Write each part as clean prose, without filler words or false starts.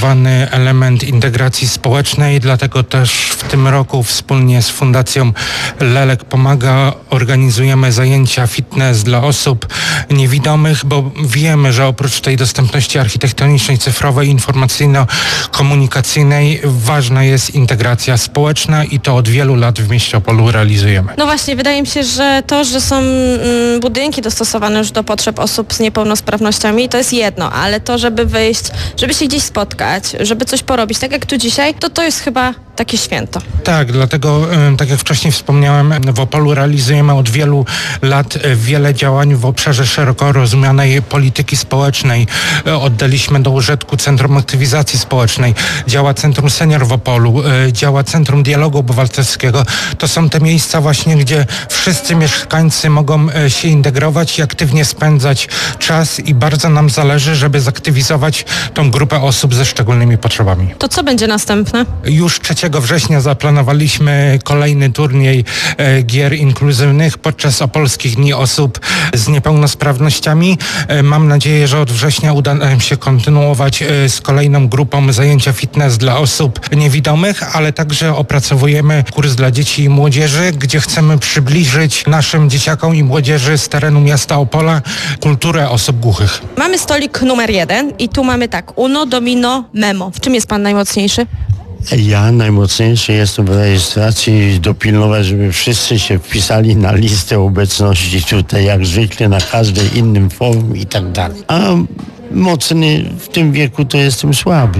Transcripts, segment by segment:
zdecydowany element integracji społecznej, dlatego też w tym roku wspólnie z Fundacją Lelek Pomaga organizujemy zajęcia fitness dla osób niewidomych, bo wiemy, że oprócz tej dostępności architektonicznej, cyfrowej, informacyjno-komunikacyjnej ważna jest integracja społeczna i to od wielu lat w mieście Opolu realizujemy. No właśnie, wydaje mi się, że to, że są budynki dostosowane już do potrzeb osób z niepełnosprawnościami, to jest jedno, ale to, żeby wyjść, żeby się gdzieś spotkać, żeby coś porobić, tak jak tu dzisiaj, to jest chyba takie święto. Tak, dlatego, tak jak wcześniej wspomniałem, w Opolu realizujemy od wielu lat wiele działań w obszarze szeroko rozumianej polityki społecznej. Oddaliśmy do użytku Centrum Aktywizacji Społecznej, działa Centrum Senior w Opolu, działa Centrum Dialogu Obywatelskiego. To są te miejsca właśnie, gdzie wszyscy mieszkańcy mogą się integrować i aktywnie spędzać czas i bardzo nam zależy, żeby zaktywizować tą grupę osób ze szczególnymi potrzebami. To co będzie następne? Już 3 września zaplanowaliśmy kolejny turniej gier inkluzywnych podczas Opolskich Dni Osób z Niepełnosprawnościami. Mam nadzieję, że od września uda nam się kontynuować z kolejną grupą zajęcia fitness dla osób niewidomych, ale także opracowujemy kurs dla dzieci i młodzieży, gdzie chcemy przybliżyć naszym dzieciakom i młodzieży z terenu miasta Opola kulturę osób głuchych. Mamy stolik numer 1 i tu mamy tak, Uno, Domino, Memo. W czym jest pan najmocniejszy? Ja najmocniejszy jestem w rejestracji dopilnować, żeby wszyscy się wpisali na listę obecności tutaj, jak zwykle na każdym innym forum i tak dalej. A mocny w tym wieku to jestem słaby.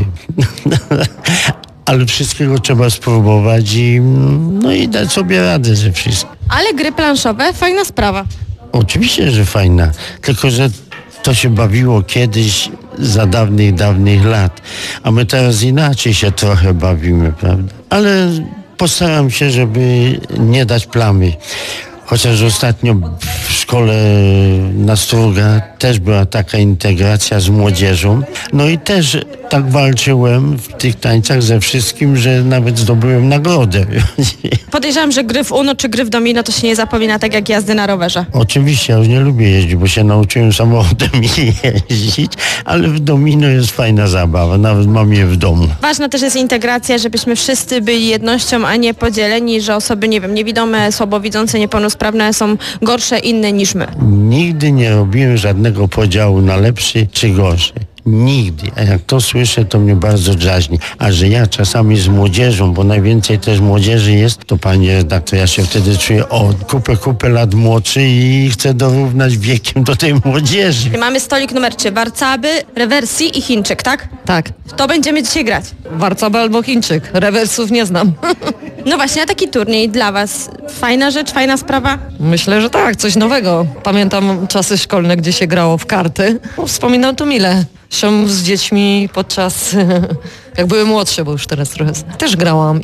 Ale wszystkiego trzeba spróbować i dać sobie radę ze wszystkim. Ale gry planszowe, fajna sprawa. Oczywiście, że fajna, tylko że to się bawiło kiedyś za dawnych lat, a my teraz inaczej się trochę bawimy, prawda? Ale postaram się, żeby nie dać plamy. Chociaż ostatnio w szkole na Struga też była taka integracja z młodzieżą. No i też tak walczyłem w tych tańcach ze wszystkim, że nawet zdobyłem nagrodę. Podejrzewam, że gry w Uno czy gry w Domino to się nie zapomina tak jak jazdy na rowerze. Oczywiście, ja już nie lubię jeździć, bo się nauczyłem samochodem jeździć, ale w Domino jest fajna zabawa, nawet mam je w domu. Ważna też jest integracja, żebyśmy wszyscy byli jednością, a nie podzieleni, że osoby, niewidome, słabowidzące, niepełnosprawne są gorsze, inne niż my. Nigdy nie robiłem żadnego podziału na lepszy czy gorszy. Nigdy. A jak to słyszę, to mnie bardzo drażni. A że ja czasami z młodzieżą, bo najwięcej też młodzieży jest, to panie redaktor, ja się wtedy czuję kupę lat młodszy i chcę dorównać wiekiem do tej młodzieży. Mamy stolik numer 3, Warcaby, Rewersji i Chińczyk, tak? Tak. W to będziemy dzisiaj grać. Warcaby albo Chińczyk. Rewersów nie znam. No właśnie, a taki turniej dla was. Fajna rzecz, fajna sprawa? Myślę, że tak, coś nowego. Pamiętam czasy szkolne, gdzie się grało w karty. Wspominam to mile. Się z dziećmi podczas, jak były młodsze, bo już teraz trochę też grałam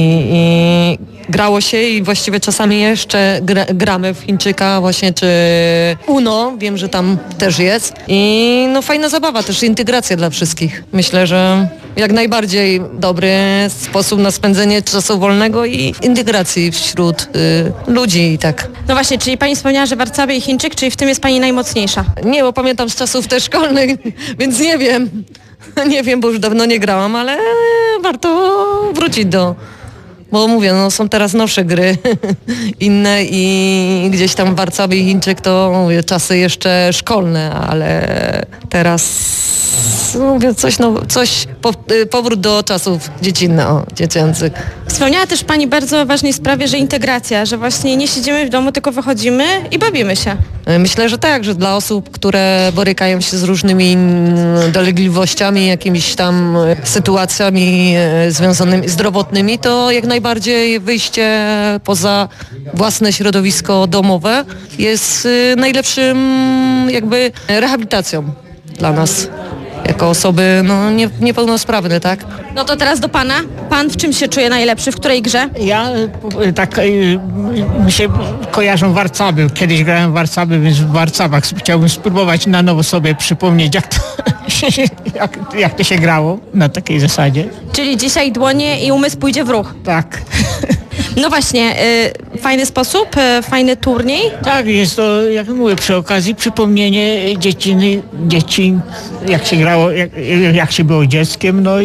i grało się i właściwie czasami jeszcze gramy w Chińczyka właśnie, czy Uno, wiem, że tam też jest i fajna zabawa, też integracja dla wszystkich. Myślę, że jak najbardziej dobry sposób na spędzenie czasu wolnego i integracji wśród ludzi i tak. No właśnie, czyli pani wspomniała, że Warcaby i Chińczyk, czyli w tym jest pani najmocniejsza. Nie, bo pamiętam z czasów też szkolnych, więc nie wiem. Nie wiem, bo już dawno nie grałam, ale warto wrócić bo mówię, są teraz nowsze gry, inne i gdzieś tam Warcaby i Chińczyk to mówię, czasy jeszcze szkolne, ale teraz mówię, powrót do czasów dziecięcych. Wspomniała też pani bardzo o ważnej sprawie, że integracja, że właśnie nie siedzimy w domu, tylko wychodzimy i bawimy się. Myślę, że tak, że dla osób, które borykają się z różnymi dolegliwościami, jakimiś tam sytuacjami związanymi zdrowotnymi, to jak najbardziej wyjście poza własne środowisko domowe jest najlepszym jakby rehabilitacją dla nas. Jako osoby niepełnosprawne, tak? No to teraz do pana. Pan w czym się czuje najlepszy? W której grze? Ja tak mi się kojarzą Warcaby. Kiedyś grałem w Warcaby, więc w Warcabach chciałbym spróbować na nowo sobie przypomnieć, jak to się grało na takiej zasadzie. Czyli dzisiaj dłonie i umysł pójdzie w ruch. Tak. No właśnie, fajny sposób, fajny turniej. Tak, jest to, jak mówię, przy okazji przypomnienie dzieci, jak się grało, jak się było dzieckiem,